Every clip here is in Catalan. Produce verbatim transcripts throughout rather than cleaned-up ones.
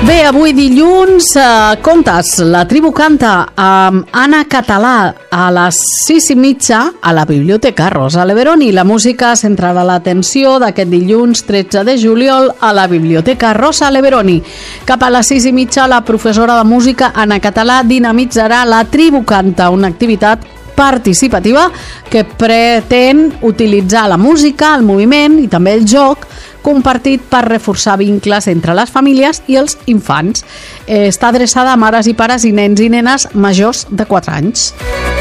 Bé, avui dilluns, eh, contes, la tribu canta amb Anna Català a les sis i mitja a la Biblioteca Rosa Leveroni. La música centrarà l'atenció d'aquest dilluns tretze de juliol a la Biblioteca Rosa Leveroni. Cap a les sis i mitja, la professora de música Anna Català dinamitzarà la tribu canta, una activitat participativa que pretén utilitzar la música, el moviment i també el joc compartit per reforçar vincles entre les famílies i els infants. Està adreçada a mares i pares i nens i nenes majors de quatre anys.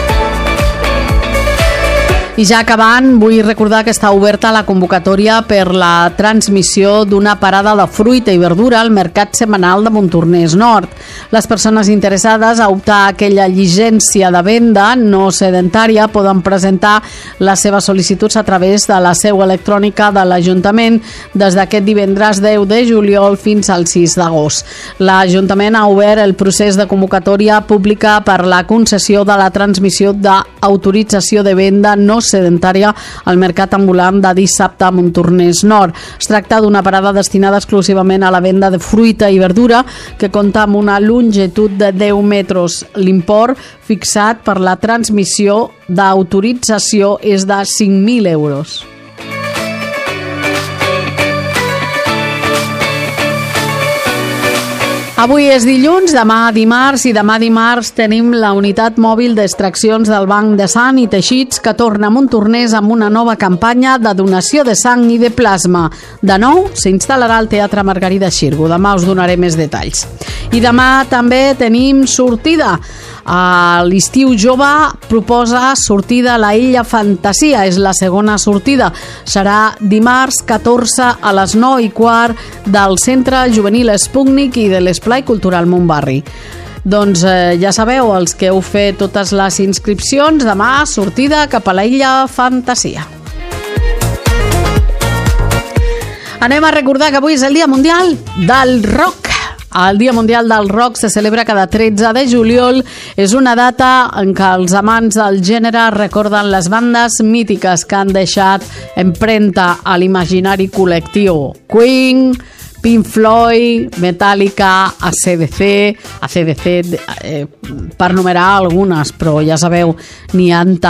I ja acabant, vull recordar que està oberta la convocatòria per la transmissió d'una parada de fruita i verdura al Mercat Setmanal de Montornès Nord. Les persones interessades a optar a aquella llicència de venda no sedentària poden presentar les seves sol·licituds a través de la seu electrònica de l'Ajuntament des d'aquest divendres deu de juliol fins al sis d'agost. L'Ajuntament ha obert el procés de convocatòria pública per la concessió de la transmissió d'autorització de venda no sedentària al mercat ambulant de dissabte a Montornès Nord. Es tracta d'una parada destinada exclusivament a la venda de fruita i verdura que compta amb una longitud de deu metres. L'import fixat per la transmissió d'autorització és de cinc mil euros. Avui és dilluns, demà dimarts i demà dimarts tenim la unitat mòbil d'extraccions del Banc de Sang i Teixits que torna a Montornès amb una nova campanya de donació de sang i de plasma. De nou, s'instal·larà al Teatre Margarida Xirgu. Demà us donaré més detalls. I demà també tenim sortida. L'Estiu Jove proposa sortida a la Illa Fantasia. És la segona sortida. Serà dimarts catorze a les nou i quart del Centre Juvenil Espúgnic i de l'Esplai Cultural Montbarri. Doncs eh, ja sabeu, els que heu fet totes les inscripcions, demà sortida cap a la Illa Fantasia. Anem a recordar que avui és el Dia Mundial del Rock. El Dia Mundial del Rock se celebra cada tretze de juliol. És una data en què els amants del gènere recorden les bandes mítiques que han deixat empremta a l'imaginari col·lectiu. Queen, Pink Floyd, Metallica, A C D C, A C D C, eh, per numerar algunes, però ja sabeu, n'hi ha